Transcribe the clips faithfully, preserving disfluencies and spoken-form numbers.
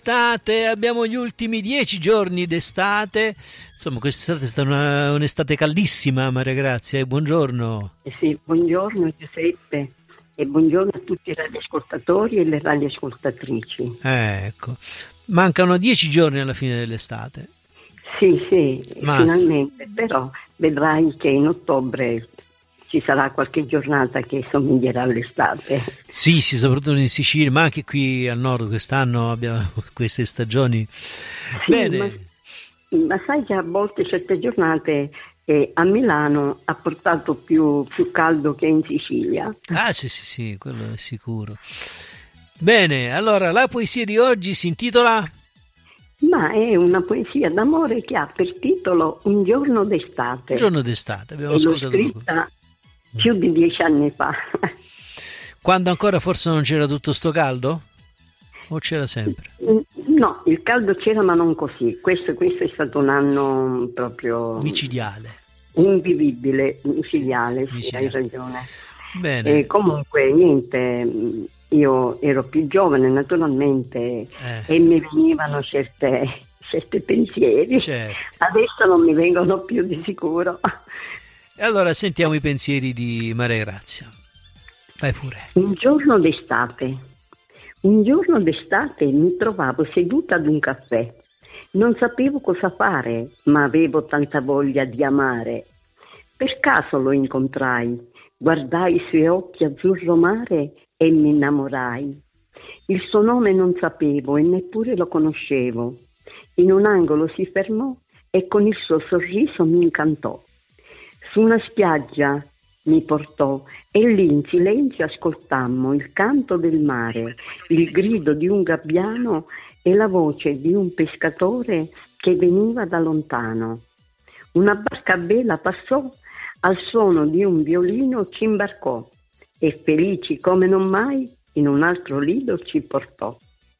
Estate, abbiamo gli ultimi dieci giorni d'estate, insomma quest'estate è stata una, un'estate caldissima, Maria Grazia, e buongiorno. Eh sì, buongiorno Giuseppe e buongiorno a tutti i radioascoltatori e le radioascoltatrici. Eh, ecco, mancano dieci giorni alla fine dell'estate. Sì, sì, Ma finalmente, però vedrai che in ottobre ci sarà qualche giornata che somiglierà all'estate. Sì, sì, soprattutto in Sicilia, ma anche qui al nord quest'anno abbiamo queste stagioni. Sì, Bene. Ma, ma sai che a volte certe giornate eh, a Milano ha portato più, più caldo che in Sicilia. Ah, sì, sì, sì, quello è sicuro. Bene, allora la poesia di oggi si intitola? Ma è una poesia d'amore che ha per titolo Un giorno d'estate. Un giorno d'estate, abbiamo e l'ho ascoltato scritta più di dieci anni fa. Quando ancora forse non c'era tutto sto caldo? O c'era sempre? No, il caldo c'era ma non così. Questo, questo è stato un anno proprio Micidiale. invivibile, micidiale, sì, Micidiale. hai ragione. Bene. E comunque niente, io ero più giovane naturalmente Eh. e mi venivano certe, certe pensieri. Certo. Adesso non mi vengono più di sicuro. E allora sentiamo i pensieri di Maria Grazia. Vai pure. Un giorno d'estate. Un giorno d'estate mi trovavo seduta ad un caffè. Non sapevo cosa fare, ma avevo tanta voglia di amare. Per caso lo incontrai, guardai i suoi occhi azzurro mare e mi innamorai. Il suo nome non sapevo e neppure lo conoscevo. In un angolo si fermò e con il suo sorriso mi incantò. Su una spiaggia mi portò e lì in silenzio ascoltammo il canto del mare, il grido di un gabbiano e la voce di un pescatore che veniva da lontano. Una barca a vela passò, al suono di un violino ci imbarcò e felici come non mai in un altro lido ci portò.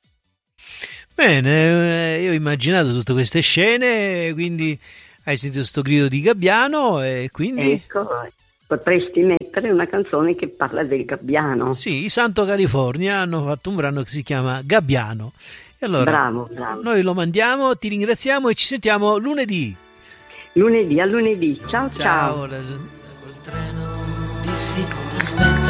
Bene, io ho immaginato tutte queste scene, quindi hai sentito sto grido di gabbiano e quindi... Ecco, potresti mettere una canzone che parla del gabbiano. Sì, i Santo California hanno fatto un brano che si chiama Gabbiano. E allora, bravo, bravo. Noi lo mandiamo, ti ringraziamo e ci sentiamo lunedì. Lunedì a lunedì. Ciao, ciao. Ciao. Col treno dissi aspetta